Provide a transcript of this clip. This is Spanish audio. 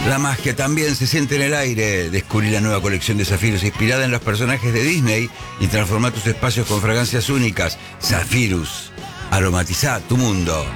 La magia también se siente en el aire. Descubrí la nueva colección de Zephyrus inspirada en los personajes de Disney y transforma tus espacios con fragancias únicas. Zephyrus, aromatiza tu mundo.